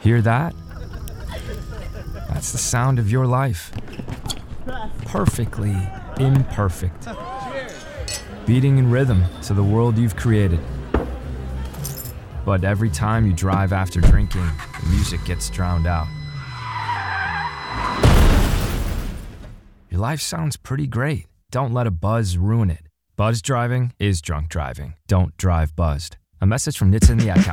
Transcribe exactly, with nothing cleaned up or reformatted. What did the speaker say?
Hear that? That's the sound of your life. Perfectly imperfect. Beating in rhythm to the world you've created. But every time you drive after drinking, the music gets drowned out. Your life sounds pretty great. Don't let a buzz ruin it. Buzz driving is drunk driving. Don't drive buzzed. A message from Nitsa and the Ad Council.